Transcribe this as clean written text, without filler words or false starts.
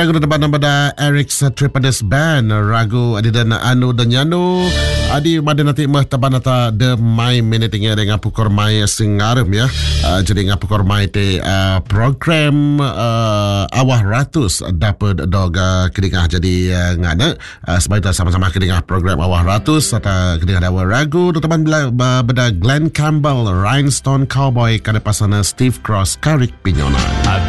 ragu depan pada Eric Tripodes Band ragu adi dan anu dan yano adi mada nanti mah taban ata de mai menetingnya dengan pukor mai singarum ya. Jadi dengan pukor mai te program awah ratus dapat doga kedingah jadi ngana sebab itu sama-sama kedingah program awah ratus atau kedingah dawa ragu teman beda Glenn Campbell Rhinestone Cowboy kada pasana Steve Cross Karik Pinyona.